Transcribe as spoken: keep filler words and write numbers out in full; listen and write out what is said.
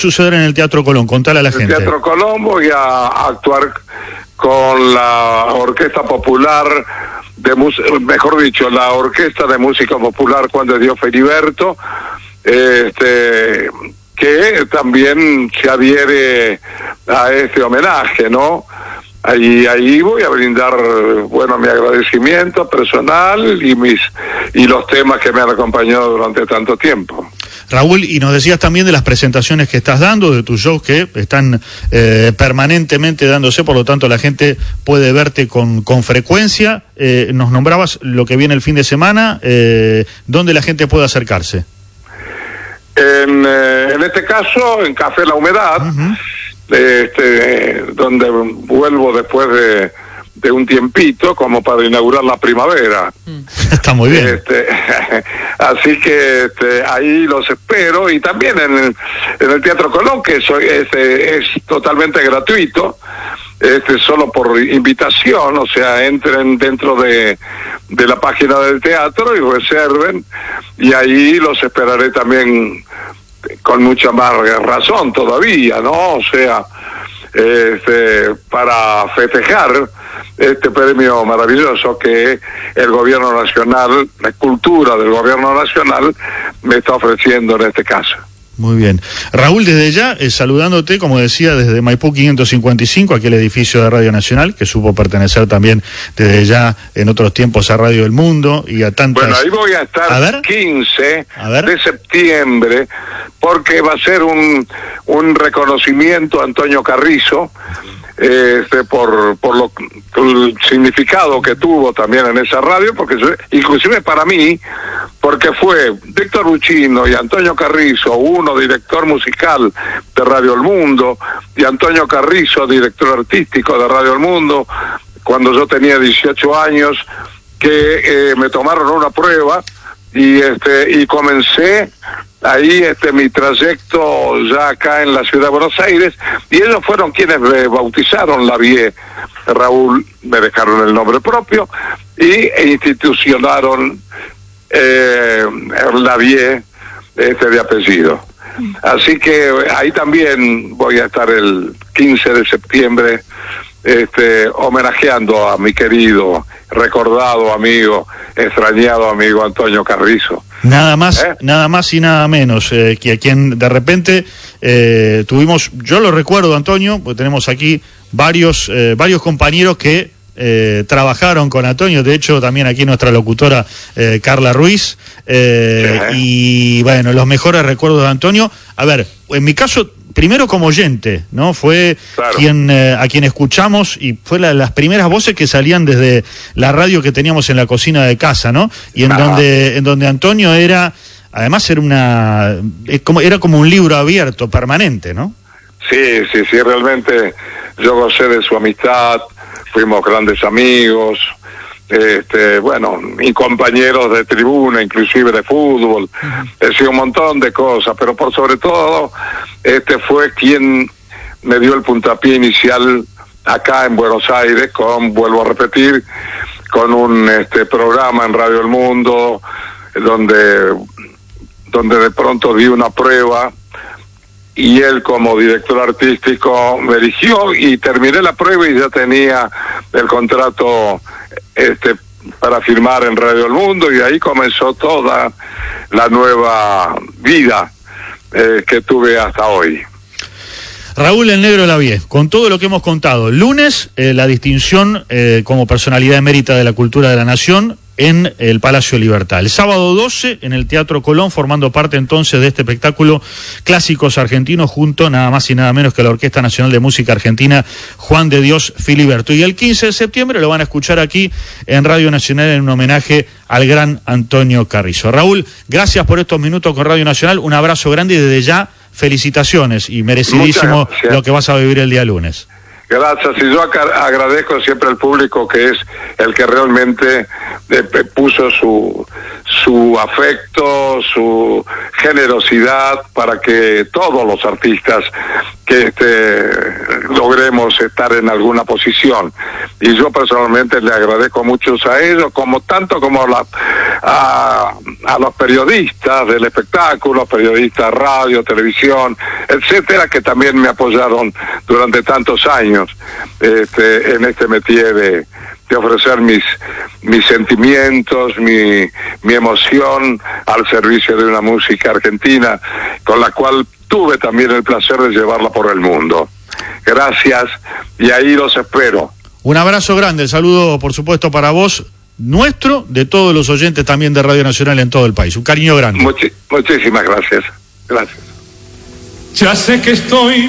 suceder en el Teatro Colón? Contale a la gente. En el Teatro Colón voy a actuar con la Orquesta Popular de mejor dicho, la Orquesta de Música Popular Juan de Dios Filiberto, este, que también se adhiere a este homenaje, ¿no? Ahí, ahí voy a brindar, bueno, mi agradecimiento personal y mis y los temas que me han acompañado durante tanto tiempo. Raúl, y nos decías también de las presentaciones que estás dando, de tus shows que están eh, permanentemente dándose, por lo tanto la gente puede verte con, con frecuencia. Eh, nos nombrabas lo que viene el fin de semana, eh, ¿dónde la gente puede acercarse? En, eh, en este caso, en Café La Humedad, uh-huh. este, donde vuelvo después de, de un tiempito, como para inaugurar la primavera. Está muy bien. Este, así que este, ahí los espero, y también en el, en el Teatro Colón, que soy, este, es totalmente gratuito, este, solo por invitación, o sea, entren dentro de, de la página del teatro y reserven, y ahí los esperaré también con mucha más razón todavía, ¿no? O sea, este, para festejar este premio maravilloso que el gobierno nacional, la cultura del gobierno nacional me está ofreciendo en este caso. Muy bien. Raúl, desde ya, eh, saludándote, como decía, desde Maipú quinientos cincuenta y cinco, aquel edificio de Radio Nacional, que supo pertenecer también desde ya en otros tiempos a Radio del Mundo y a tantas... Bueno, ahí voy a estar a ver, quince a ver. de septiembre, porque va a ser un, un reconocimiento a Antonio Carrizo, este, por, por lo, el significado que tuvo también en esa radio, porque inclusive para mí, porque fue Víctor Buccino y Antonio Carrizo, uno director musical de Radio El Mundo, y Antonio Carrizo, director artístico de Radio El Mundo, cuando yo tenía dieciocho años, que eh, me tomaron una prueba, y este y comencé ahí este mi trayecto ya acá en la ciudad de Buenos Aires, y ellos fueron quienes me bautizaron la V I E. Raúl, me dejaron el nombre propio y institucionaron eh, la V I E este de apellido. Así que ahí también voy a estar el quince de septiembre este homenajeando a mi querido, recordado amigo, extrañado amigo Antonio Carrizo. Nada más, ¿Eh? nada más y nada menos, eh, que a quien de repente eh, tuvimos, yo lo recuerdo, Antonio, porque tenemos aquí varios, eh, varios compañeros que eh, trabajaron con Antonio, de hecho también aquí nuestra locutora eh, Carla Ruiz, eh, ¿Eh? y bueno, los mejores recuerdos de Antonio. A ver, en mi caso, primero como oyente, ¿no? Fue claro. quien eh, a quien escuchamos, y fue la, las primeras voces que salían desde la radio que teníamos en la cocina de casa, ¿no? Y en ah. donde en donde Antonio era, además era una como era como un libro abierto permanente, ¿no? Sí, sí, sí, realmente yo gocé de su amistad, fuimos grandes amigos, este, bueno, y compañeros de tribuna, inclusive de fútbol, he uh-huh. sido un montón de cosas, pero por sobre todo, este fue quien me dio el puntapié inicial acá en Buenos Aires, con, vuelvo a repetir, con un este programa en Radio El Mundo, donde, donde de pronto di una prueba, y él como director artístico me eligió, y terminé la prueba y ya tenía el contrato este para firmar en Radio El Mundo, y ahí comenzó toda la nueva vida eh, que tuve hasta hoy. Raúl El Negro Lavie, con todo lo que hemos contado, lunes eh, la distinción eh, como personalidad emérita de la cultura de la nación en el Palacio Libertad. El sábado doce en el Teatro Colón, formando parte entonces de este espectáculo Clásicos Argentinos, junto nada más y nada menos que la Orquesta Nacional de Música Argentina Juan de Dios Filiberto. Y el quince de septiembre lo van a escuchar aquí en Radio Nacional en un homenaje al gran Antonio Carrizo. Raúl, gracias por estos minutos con Radio Nacional, un abrazo grande y desde ya felicitaciones, y merecidísimo lo que vas a vivir el día lunes. Gracias, y yo agradezco siempre al público, que es el que realmente eh, puso su su afecto, su generosidad para que todos los artistas que este, logremos estar en alguna posición. Y yo personalmente le agradezco mucho a ellos, como tanto como la, a, a los periodistas del espectáculo, periodistas de radio, televisión, etcétera, que también me apoyaron durante tantos años este, en este métier de de ofrecer mis mis sentimientos, mi, mi emoción al servicio de una música argentina, con la cual tuve también el placer de llevarla por el mundo. Gracias, y ahí los espero. Un abrazo grande, el saludo por supuesto para vos, nuestro, de todos los oyentes también de Radio Nacional en todo el país. Un cariño grande. Muchi- muchísimas gracias. Gracias. Ya sé que estoy